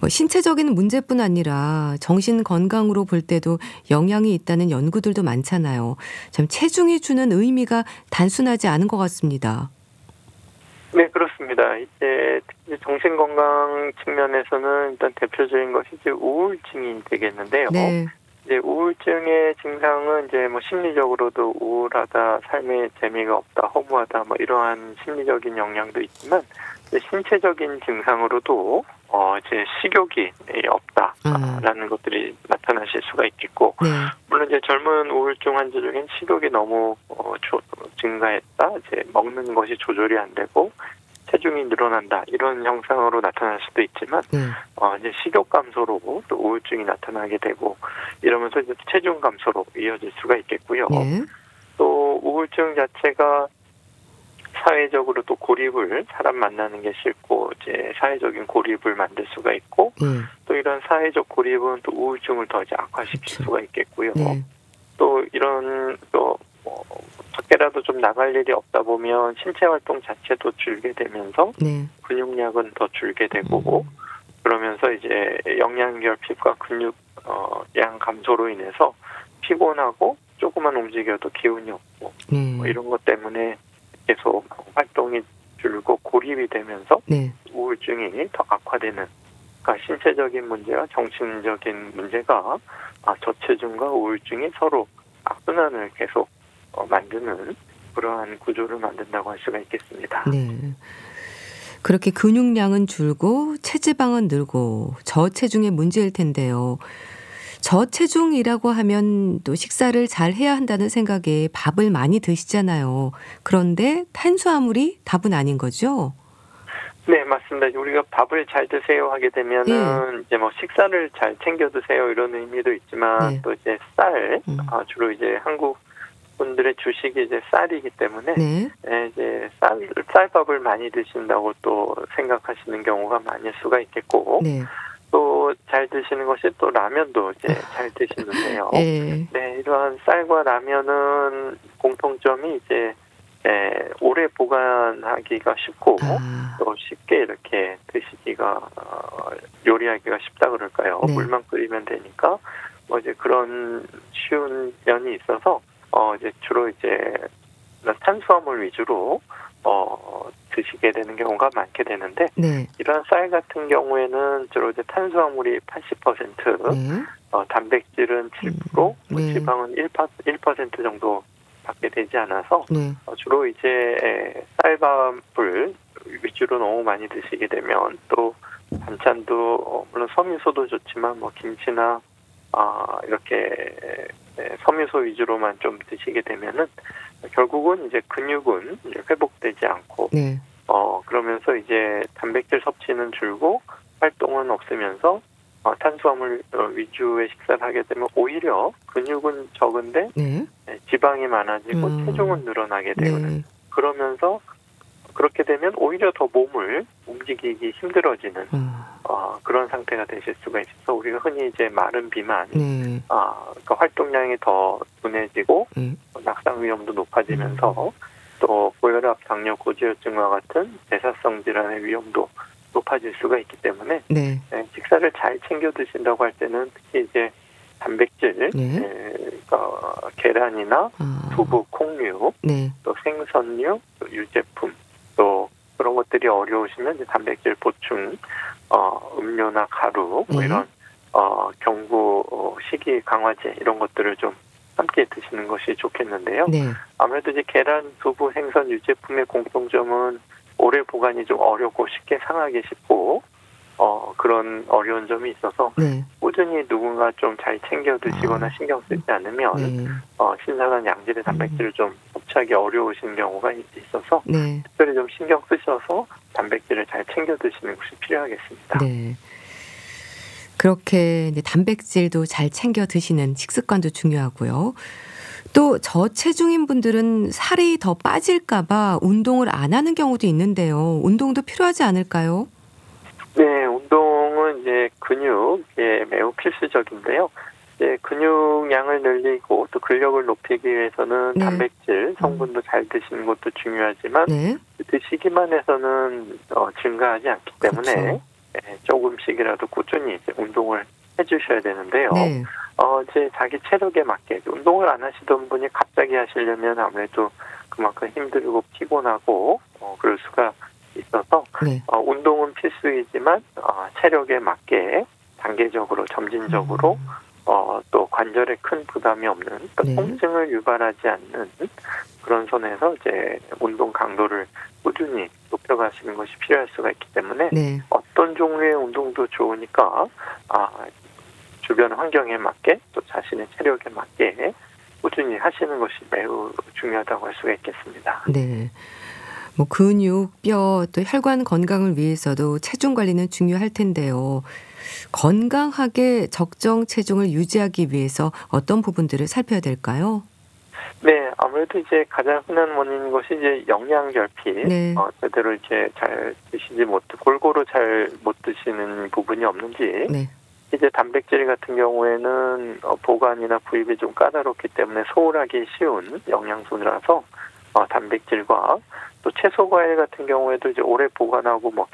신체적인 문제뿐 아니라 정신 건강으로 볼 때도 영향이 있다는 연구들도 많잖아요. 참 체중이 주는 의미가 단순하지 않은 것 같습니다. 네, 그렇습니다. 이제 특히 정신 건강 측면에서는 일단 대표적인 것이 이제 우울증이 되겠는데요. 네. 이제 우울증의 증상은 이제 뭐 심리적으로도 우울하다, 삶에 재미가 없다, 허무하다, 뭐 이러한 심리적인 영향도 있지만 이제 신체적인 증상으로도 이제 식욕이 없다라는 것들이 나타나실 수가 있겠고, 네. 물론 이제 젊은 우울증 환자 중엔 식욕이 너무 증가했다, 이제 먹는 것이 조절이 안 되고 체중이 늘어난다 이런 형상으로 나타날 수도 있지만 이제 식욕 감소로 또 우울증이 나타나게 되고 이러면서 이제 체중 감소로 이어질 수가 있겠고요. 네. 또 우울증 자체가 사회적으로 또 고립을 사람 만나는 게 싫고 이제 사회적인 고립을 만들 수가 있고 또 이런 사회적 고립은 또 우울증을 더 이제 악화시킬 그렇죠. 수가 있겠고요. 네. 또 이런 또 밖에라도 좀 나갈 일이 없다 보면 신체 활동 자체도 줄게 되면서 네. 근육량은 더 줄게 되고 그러면서 이제 영양결핍과 근육 양 감소로 인해서 피곤하고 조금만 움직여도 기운이 없고 뭐 이런 것 때문에 계속 활동이 줄고 고립이 되면서 우울증이 더 악화되는, 그러니까 신체적인 문제와 정신적인 문제가 저체중과 우울증이 서로 악순환을 계속 만드는 그러한 구조를 만든다고 할 수가 있겠습니다. 네. 그렇게 근육량은 줄고 체지방은 늘고 저체중의 문제일 텐데요. 저체중이라고 하면 또 식사를 잘 해야 한다는 생각에 밥을 많이 드시잖아요. 그런데 탄수화물이 답은 아닌 거죠? 네, 맞습니다. 우리가 밥을 잘 드세요 하게 되면은 이제 뭐 식사를 잘 챙겨 드세요 이런 의미도 있지만 또 이제 쌀, 주로 이제 한국 분들의 주식이 이제 쌀이기 때문에 이제 쌀밥을 많이 드신다고 또 생각하시는 경우가 많을 수가 있겠고 또 잘 드시는 것이 또 라면도 이제 잘 드시는데요. 네, 이러한 쌀과 라면은 공통점이 이제 오래 보관하기가 쉽고 또 쉽게 이렇게 드시기가 요리하기가 쉽다 그럴까요? 물만 끓이면 되니까 뭐 이제 그런 쉬운 면이 있어서 이제 주로 이제 탄수화물 위주로 드시게 되는 경우가 많게 되는데 이러한 쌀 같은 경우에는 주로 이제 탄수화물이 80%, 단백질은 7%, 지방은 1% 정도 밖에 되지 않아서 주로 이제 쌀밥을 위주로 너무 많이 드시게 되면 또 반찬도 물론 섬유소도 좋지만 뭐 김치나 이렇게 섬유소 위주로만 좀 드시게 되면은 결국은 이제 근육은 이제 회복되지 않고 그러면서 이제 단백질 섭취는 줄고 활동은 없으면서 탄수화물 위주의 식사를 하게 되면 오히려 근육은 적은데 지방이 많아지고 체중은 늘어나게 되는 그러면서 그렇게 되면 오히려 더 몸을 움직이기 힘들어지는 그런 상태가 되실 수가 있어서 우리가 흔히 이제 마른 비만, 그러니까 활동량이 더 둔해지고 낙상 위험도 높아지면서 또 고혈압, 당뇨, 고지혈증과 같은 대사성 질환의 위험도 높아질 수가 있기 때문에 식사를 잘 챙겨 드신다고 할 때는 특히 이제 단백질, 그러니까 계란이나 두부, 콩류, 또 생선류, 또 유제품, 또 그런 것들이 어려우시면 이제 단백질 보충, 음료나 가루, 뭐 이런 경구 식이 강화제 이런 것들을 좀 함께 드시는 것이 좋겠는데요. 아무래도 이제 계란, 두부, 생선, 유제품의 공통점은 오래 보관이 좀 어렵고 쉽게 상하기 쉽고 그런 어려운 점이 있어서 꾸준히 누군가 좀 잘 챙겨 드시거나 신경 쓰지 않으면 신선한 양질의 단백질을 좀 섭취하기 어려우신 경우가 있어서 특별히 좀 신경 쓰셔서 단백질을 잘 챙겨 드시는 것이 필요하겠습니다. 그렇게 단백질도 잘 챙겨 드시는 식습관도 중요하고요. 또 저체중인 분들은 살이 더 빠질까 봐 운동을 안 하는 경우도 있는데요. 운동도 필요하지 않을까요? 네, 운동은 이제 근육에 매우 필수적이인데요. 이제 근육량을 늘리고 또 근력을 높이기 위해서는 단백질 성분도 잘 드시는 것도 중요하지만 드시기만 해서는 증가하지 않기 때문에 조금씩이라도 꾸준히 이제 운동을 해주셔야 되는데요. 네. 이제 자기 체력에 맞게 운동을 안 하시던 분이 갑자기 하시려면 아무래도 그만큼 힘들고 피곤하고 그럴 수가 있어서 네. 운동은 필수이지만 체력에 맞게 단계적으로 점진적으로 또 관절에 큰 부담이 없는 네. 통증을 유발하지 않는 그런 선에서 이제 운동 강도를 꾸준히 높여가시는 것이 필요할 수가 있기 때문에 네. 어떤 종류의 운동도 좋으니까 주변 환경에 맞게 또 자신의 체력에 맞게 꾸준히 하시는 것이 매우 중요하다고 할 수가 있겠습니다. 네. 뭐 근육, 뼈, 또 혈관 건강을 위해서도 체중 관리는 중요할 텐데요. 건강하게 적정 체중을 유지하기 위해서 어떤 부분들을 살펴야 될까요? 네, 아무래도 이제 가장 흔한 원인인 것이 이제 영양 결핍, 네. 제대로 이제 잘 드시지 골고루 잘 못 드시는 부분이 없는지, 네. 이제 단백질 같은 경우에는 보관이나 구입이 좀 까다롭기 때문에 소홀하기 쉬운 영양소라서 단백질과 또 채소 과일 같은 경우에도 이제 오래 보관하고 먹기